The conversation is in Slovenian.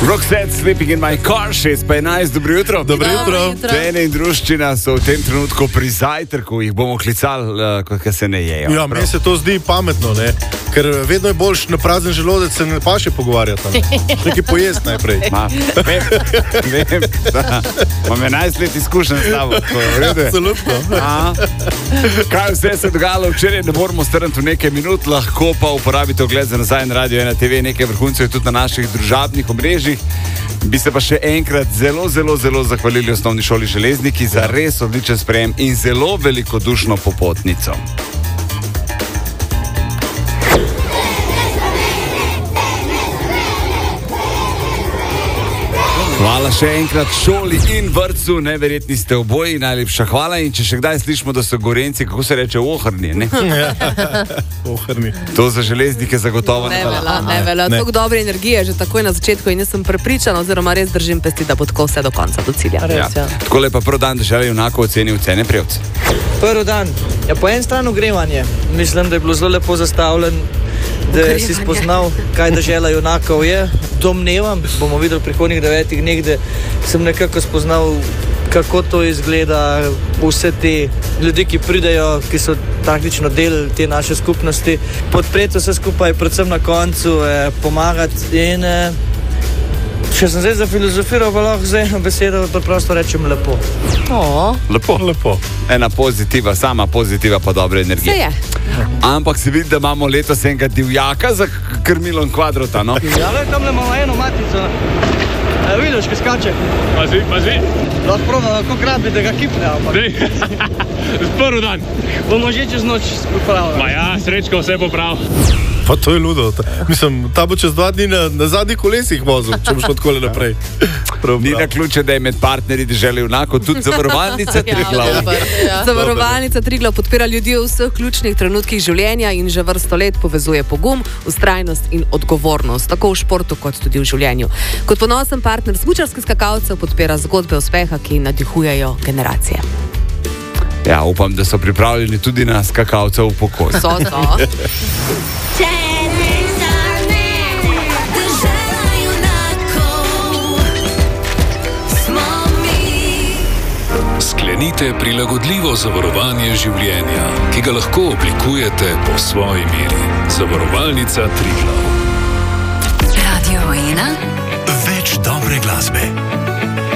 Roxette, Sleeping in my car, 6:11, dobro jutro. Dobro jutro. Tene in druščina so v tem trenutku pri zajtrku, jih bomo klicali, kot se ne jejo. Ja, meni se to zdi pametno, ne? Ker vedno je boljš na prazen želodec se ne paše pogovarjati. Nekaj pojesti najprej. Vem, da. Imam 11 let izkušenj s tabo. Absolutno. Kaj vse se dogajalo včeraj, ne moramo strniti v nekaj minut, lahko pa uporabite ogled za nazaj na Radio 1 TV, nekaj vrhuncev je tudi na naših družabnih omrežjih. Bi se pa še enkrat zelo zahvalili osnovni šoli Železniki za res odličen sprejem in zelo velikodušno popotnico. Hvala še enkrat šoli in vrtcu, neverjetni ste oboji, najlepša hvala. In če še kdaj slišimo, da so Gorenci, kako se reče, ohrni, ne? Ohrni. To za Železnike zagotovo ne velja. Toliko dobre energije že takoj na začetku in jaz sem prepričana, oziroma res držim pesti, da bo tako vse do konca, do cilja. Tako je pa prvi dan Dežela junakov ocenil Cene Prevc. Prvi dan. Ja, po en stran ogrevanje. Mislim, da je bilo zelo lepo zastavljen, da si spoznal, kaj Dežela junakov je. Domnevam, bomo videli v prihodnjih 9 dneh, da sem nekako spoznal, kako to izgleda, vse te ljudi, ki pridejo, ki so praktično del te naše skupnosti. Podpreti vse skupaj, predvsem na koncu, pomagati in če sem zdaj zafilozofiral, pa lahko zdaj eno besedo preprosto rečem lepo. Lepo. Ena pozitiva, sama pozitiva pa dobre energije. Se je. Ampak se vidi, da imamo letos enega divjaka za krmilom kvadrota, no? Ja, tam imamo eno matico. Vidiš, ki skače. Pazi. Lahko proba, kako krabi, da ga kipne, ampak. Prvi dan. Bomo že čez noč pripravili. Ma ja, Srečko vse poprav. Pa to je ludo. Mislim, ta bo čez 2 dni na zadnjih kolesih vozil, če boš tako naprej. Ni na ključe, da je med partnerji Dežele junakov tudi zavarovalnica Triglav. Zavarovalnica Triglav podpira ljudi v vseh ključnih trenutkih življenja in že vrsto let povezuje pogum, vztrajnost in odgovornost, tako v športu kot tudi v življenju. Kot ponosen partner smučarskih skakalcev podpira zgodbe uspeha, ki nadihujejo generacije. Ja, upam, da so pripravljeni tudi na skakalcev v pokoj. So. Sklenite prilagodljivo zavarovanje življenja, ki ga lahko oblikujete po svoji meri. Zavarovalnica Triglav. Radio 1. Več dobre glasbe.